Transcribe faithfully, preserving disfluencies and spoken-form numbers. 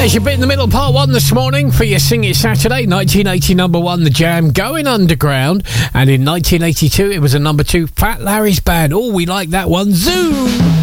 There's your bit in the middle, part one this morning for your Sing It Saturday. nineteen eighty, number one, The Jam, Going Underground. And in nineteen eighty-two, it was a number two, Fat Larry's Band. Oh, we like that one. Zoom!